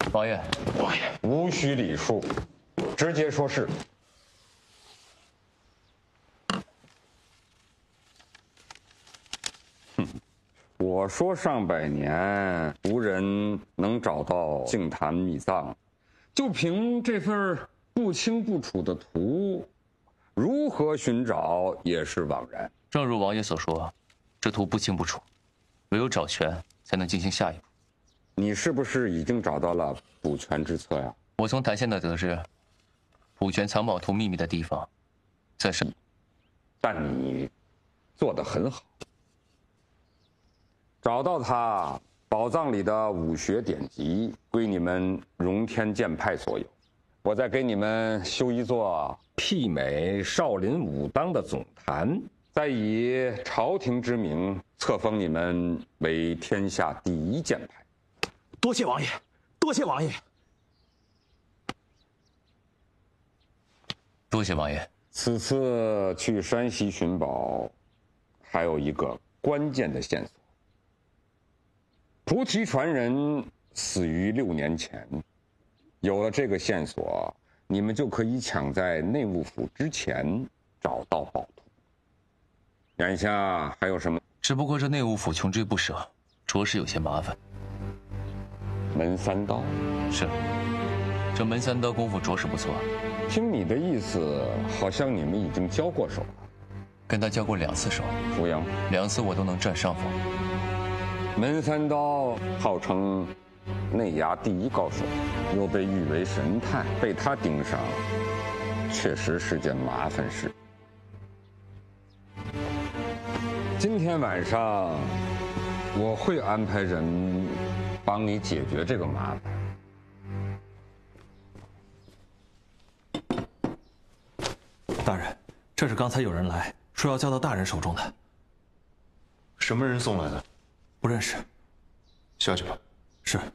王爷， 无需礼数，直接说是。我说上百年无人能找到净坛秘藏，就凭这份不清不楚的图，如何寻找也是枉然。 正如王爷所说，这图不清不楚，唯有找全才能进行下一步。 你是不是已经找到了补全之策呀？ 我从谭县的得知，补全藏宝图秘密的地方，在上。 但你做得很好。找到它，宝藏里的武学典籍归你们荣天剑派所有。我再给你们修一座媲美少林武当的总坛，再以朝廷之名册封你们为天下第一剑派。 多谢王爷，多谢王爷， 多谢王爷。 此次去山西寻宝，还有一个关键的线索。菩提传人死于6年前，有了这个线索，你们就可以抢在内务府之前找到宝图。眼下还有什么？ 只不过这内务府穷追不舍，着实有些麻烦。 门三刀是，这门三刀功夫着实不错。 听你的意思，好像你们已经交过手了。 跟他交过2次手， 扶阳 2次我都能占上风。 门三刀号称内衙第一高手，又被誉为神探，被他盯上，确实是件麻烦事。今天晚上我会安排人帮你解决这个麻烦。 大人，这是刚才有人来说要交到大人手中的。 什么人送来的？ 不认识。 下去吧。 是。